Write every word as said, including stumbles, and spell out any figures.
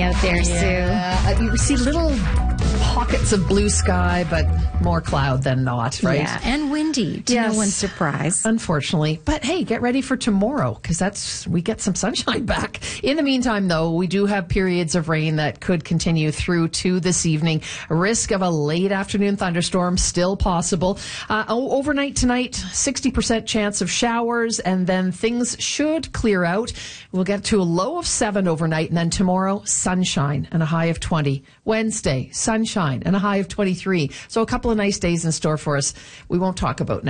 out there, Yeah. Sue. Uh, you see little pockets of blue sky, but more cloud than not, right? Yeah, and windy, to Yes. no one's surprise. Unfortunately. But hey, get ready for tomorrow because that's we get some sunshine back. In the meantime, though, we do have periods of rain that could continue through to this evening. A risk of a late afternoon thunderstorm still possible. Uh, o- overnight tonight, sixty percent chance of showers, and then things should clear out. We'll get to a low of seven overnight, and then tomorrow, sunshine and a high of twenty. Wednesday, sunshine and a high of twenty-three. So a couple of nice days in store for us. We won't talk about